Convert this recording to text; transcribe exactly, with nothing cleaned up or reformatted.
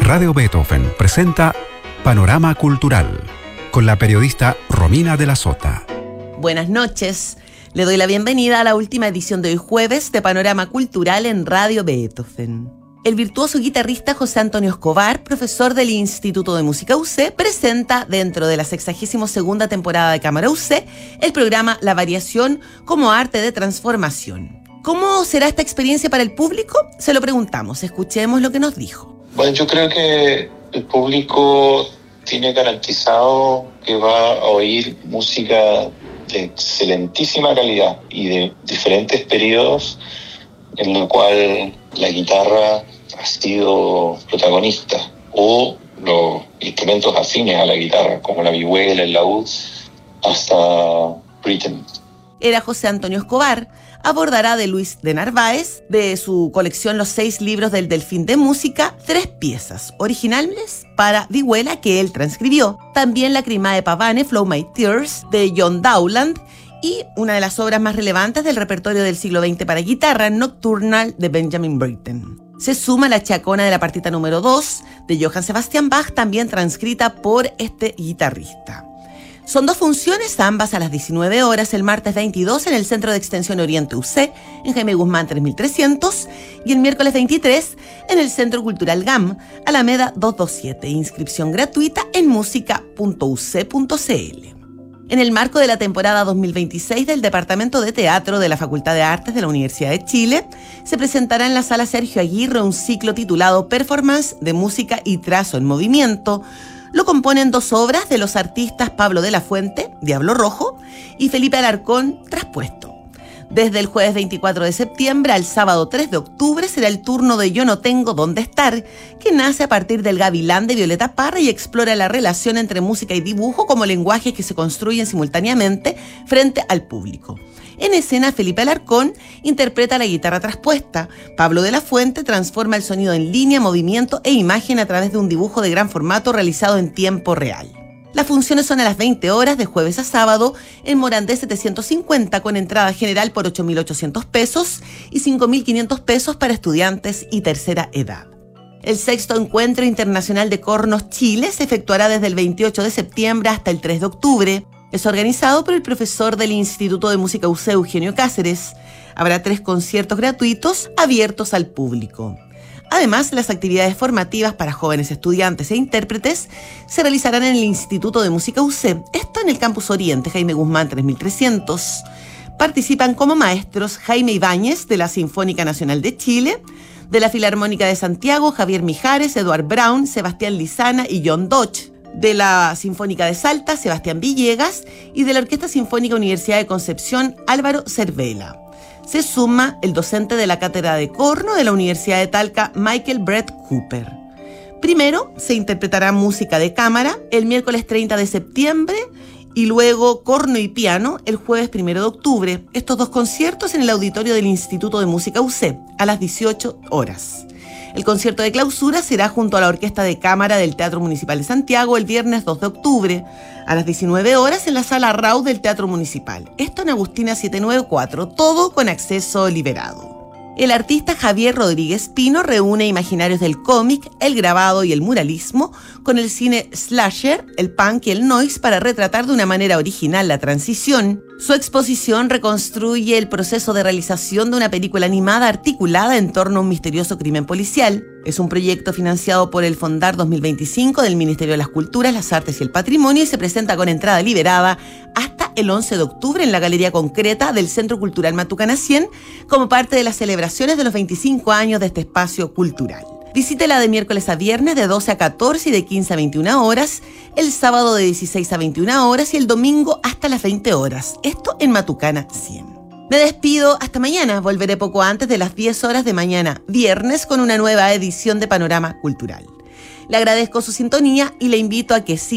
Radio Beethoven presenta Panorama Cultural con la periodista Romina de la Sota. Buenas noches. Le doy la bienvenida a la última edición de hoy jueves de Panorama Cultural en Radio Beethoven. El virtuoso guitarrista José Antonio Escobar, profesor del Instituto de Música U C, presenta dentro de la sexagésima segunda temporada de Cámara U C el programa La Variación como arte de transformación. ¿Cómo será esta experiencia para el público? Se lo preguntamos. Escuchemos lo que nos dijo. Bueno, yo creo que el público tiene garantizado que va a oír música de excelentísima calidad y de diferentes periodos en lo cual la guitarra ha sido protagonista, o los instrumentos afines a la guitarra, como la vihuela, el laúd, hasta Britten. Era José Antonio Escobar. Abordará de Luis de Narváez, de su colección Los seis libros del Delfín de Música, tres piezas originales para vihuela que él transcribió. También Lacrimae de Pavane, Flow My Tears, de John Dowland, y una de las obras más relevantes del repertorio del siglo veinte para guitarra, Nocturnal, de Benjamin Britten. Se suma la Chacona de la partita número dos, de Johann Sebastian Bach, también transcrita por este guitarrista. Son dos funciones, ambas a las diecinueve horas, el martes veintidós en el Centro de Extensión Oriente U C, en Jaime Guzmán tres mil trescientos, y el miércoles veintitrés en el Centro Cultural G A M, Alameda doscientos veintisiete. Inscripción gratuita en música punto u ce punto ce ele. En el marco de la temporada dos mil veintiséis del Departamento de Teatro de la Facultad de Artes de la Universidad de Chile, se presentará en la Sala Sergio Aguirre un ciclo titulado Performance de Música y Trazo en Movimiento. Lo componen dos obras de los artistas Pablo de la Fuente, Diablo Rojo, y Felipe Alarcón, Traspuesto. Desde el jueves veinticuatro de septiembre al sábado tres de octubre será el turno de Yo no tengo dónde estar, que nace a partir del Gavilán de Violeta Parra y explora la relación entre música y dibujo como lenguajes que se construyen simultáneamente frente al público. En escena, Felipe Alarcón interpreta la guitarra traspuesta. Pablo de la Fuente transforma el sonido en línea, movimiento e imagen a través de un dibujo de gran formato realizado en tiempo real. Las funciones son a las veinte horas de jueves a sábado en Morandé setecientos cincuenta, con entrada general por ocho mil ochocientos pesos y cinco mil quinientos pesos para estudiantes y tercera edad. El sexto Encuentro Internacional de Cornos Chile se efectuará desde el veintiocho de septiembre hasta el tres de octubre. Es organizado por el profesor del Instituto de Música U C, Eugenio Cáceres. Habrá tres conciertos gratuitos abiertos al público. Además, las actividades formativas para jóvenes estudiantes e intérpretes se realizarán en el Instituto de Música U C, esto en el Campus Oriente, Jaime Guzmán tres mil trescientos. Participan como maestros Jaime Ibáñez, de la Sinfónica Nacional de Chile, de la Filarmónica de Santiago, Javier Mijares, Eduard Brown, Sebastián Lizana y John Dodge; de la Sinfónica de Salta, Sebastián Villegas; y de la Orquesta Sinfónica Universidad de Concepción, Álvaro Cervela. Se suma el docente de la Cátedra de Corno de la Universidad de Talca, Michael Brett Cooper. Primero se interpretará música de cámara el miércoles treinta de septiembre y luego corno y piano el jueves primero de octubre. Estos dos conciertos en el auditorio del Instituto de Música U C a las dieciocho horas. El concierto de clausura será junto a la Orquesta de Cámara del Teatro Municipal de Santiago el viernes dos de octubre, a las diecinueve horas en la Sala Rau del Teatro Municipal. Esto en Agustina setecientos noventa y cuatro, todo con acceso liberado. El artista Javier Rodríguez Pino reúne imaginarios del cómic, el grabado y el muralismo con el cine slasher, el punk y el noise para retratar de una manera original la transición. Su exposición reconstruye el proceso de realización de una película animada articulada en torno a un misterioso crimen policial. Es un proyecto financiado por el Fondar dos mil veinticinco del Ministerio de las Culturas, las Artes y el Patrimonio y se presenta con entrada liberada hasta el once de octubre en la Galería Concreta del Centro Cultural Matucana cien como parte de las celebraciones de los veinticinco años de este espacio cultural. Visítela de miércoles a viernes de doce a catorce y de quince a veintiuna horas, el sábado de dieciséis a veintiuna horas y el domingo hasta las veinte horas. Esto en Matucana cien. Me despido hasta mañana. Volveré poco antes de las diez horas de mañana, viernes, con una nueva edición de Panorama Cultural. Le agradezco su sintonía y le invito a que siga